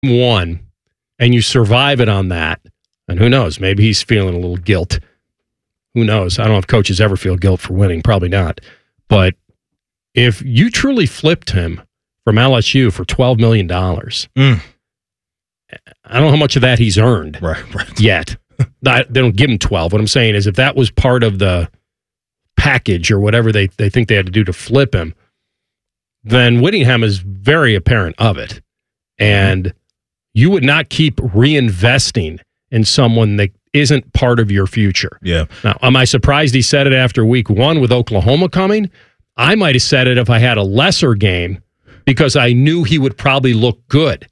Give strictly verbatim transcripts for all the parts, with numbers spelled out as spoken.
one and you survive it on that, and who knows, maybe he's feeling a little guilt. Who knows? I don't know if coaches ever feel guilt for winning. Probably not. But if you truly flipped him from L S U for twelve million dollars, mm. I don't know how much of that he's earned right, right. yet. They don't give him twelve. What I'm saying is if that was part of the package or whatever they, they think they had to do to flip him, then Whittingham is very apparent of it. And you would not keep reinvesting in someone that isn't part of your future. Yeah. Now, am I surprised he said it after week one with Oklahoma coming? I might have said it if I had a lesser game because I knew he would probably look good.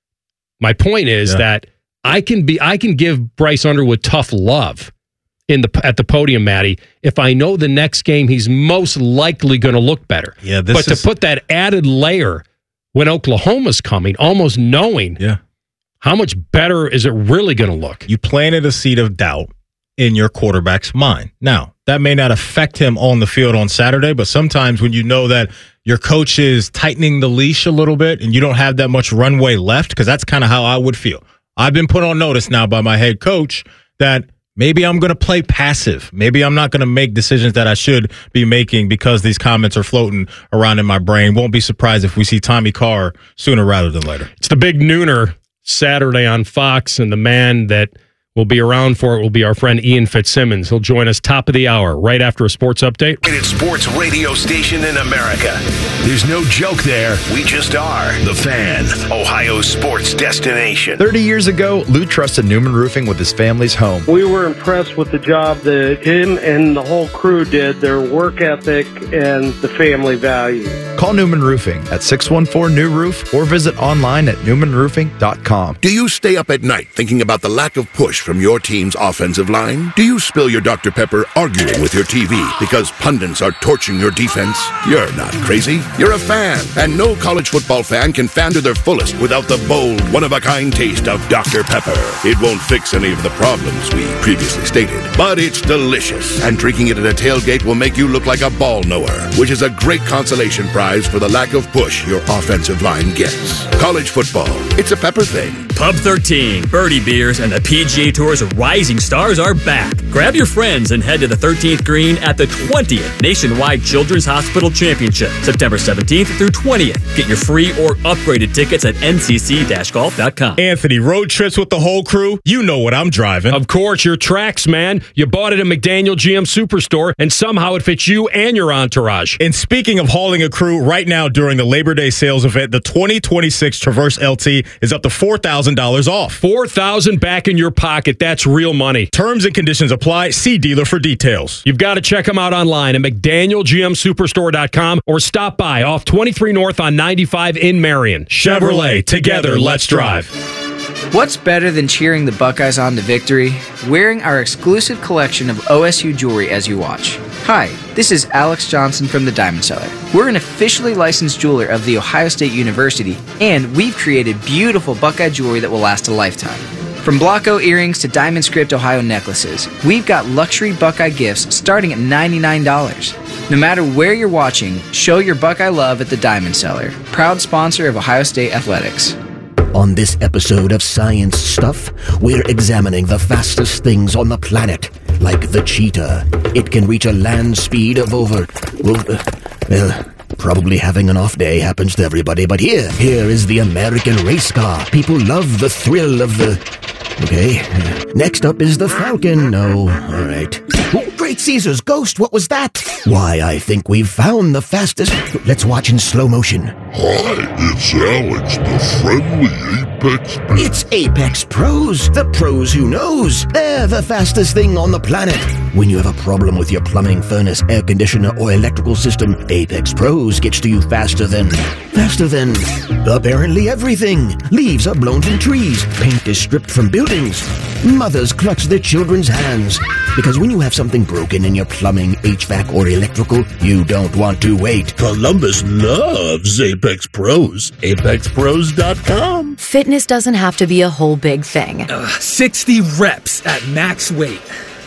My point is yeah. that I can be I can give Bryce Underwood tough love in the at the podium, Matty, if I know the next game he's most likely going to look better. Yeah, this but is... to put that added layer when Oklahoma's coming, almost knowing yeah. how much better is it really going to look? You planted a seed of doubt in your quarterback's mind. Now, that may not affect him on the field on Saturday, but sometimes when you know that your coach is tightening the leash a little bit and you don't have that much runway left, because that's kind of how I would feel. I've been put on notice now by my head coach that maybe I'm going to play passive. Maybe I'm not going to make decisions that I should be making because these comments are floating around in my brain. Won't be surprised if we see Tommy Carr sooner rather than later. It's the big nooner Saturday on Fox, and the man that will be around for it will be our friend Ian Fitzsimmons. He'll join us top of the hour right after a sports update. It's sports radio station in America. There's no joke there. We just are. The Fan, Ohio's sports destination. thirty years ago, Lou trusted Newman Roofing with his family's home. We were impressed with the job that him and the whole crew did, their work ethic and the family value. Call Newman Roofing at six one four, N E W Roof or visit online at newman roofing dot com. Do you stay up at night thinking about the lack of push from your team's offensive line? Do you spill your Doctor Pepper arguing with your T V because pundits are torching your defense? You're not crazy. You're a fan, and no college football fan can fan to their fullest without the bold, one-of-a-kind taste of Doctor Pepper. It won't fix any of the problems we previously stated, but it's delicious, and drinking it at a tailgate will make you look like a ball knower, which is a great consolation prize for the lack of push your offensive line gets. College football, it's a Pepper thing. Pub thirteen, Birdie Beers, and the P G A Tour's rising stars are back. Grab your friends and head to the thirteenth green at the twentieth Nationwide Children's Hospital Championship, September seventeenth through twentieth. Get your free or upgraded tickets at N C C golf dot com. Anthony, road trips with the whole crew? You know what I'm driving. Of course, your tracks, man. You bought it at McDaniel G M Superstore, and somehow it fits you and your entourage. And speaking of hauling a crew, right now during the Labor Day sales event, the twenty twenty-six Traverse L T is up to four thousand dollars off. four thousand dollars back in your pocket. That's real money. Terms and conditions apply. See dealer for details. You've got to check them out online at McDaniel G M Superstore dot com or stop by off twenty-three North on ninety-five in Marion. Chevrolet, together, let's drive. What's better than cheering the Buckeyes on to victory? Wearing our exclusive collection of O S U jewelry as you watch. Hi, this is Alex Johnson from the Diamond Cellar. We're an officially licensed jeweler of The Ohio State University, and we've created beautiful Buckeye jewelry that will last a lifetime. From Blocko earrings to Diamond Script Ohio necklaces, we've got luxury Buckeye gifts starting at ninety-nine dollars. No matter where you're watching, show your Buckeye love at the Diamond Cellar, proud sponsor of Ohio State Athletics. On this episode of Science Stuff, we're examining the fastest things on the planet, like the cheetah. It can reach a land speed of over, well, uh, well, probably having an off day happens to everybody, but here, here is the American race car. People love the thrill of the... Okay. Next up is the Falcon. No, all right. Oh, Great Caesar's ghost, what was that? Why, I think we've found the fastest... Let's watch in slow motion. Hi, it's Alex, the friendly Apex Pro. It's Apex Pros, the pros who knows. They're the fastest thing on the planet. When you have a problem with your plumbing, furnace, air conditioner, or electrical system, Apex Pros gets to you faster than... Faster than... apparently everything. Leaves are blown from trees. Paint is stripped from buildings. Mothers clutch their children's hands. Because when you have something broken in your plumbing, H V A C, or electrical, you don't want to wait. Columbus loves Apex Pros. Apex Pros dot com. Fitness doesn't have to be a whole big thing. Uh, sixty reps at max weight.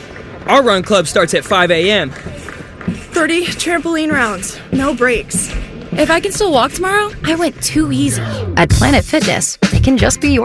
Our run club starts at five a.m. thirty trampoline rounds. No breaks. If I can still walk tomorrow, I went too easy. At Planet Fitness, they can just be yours.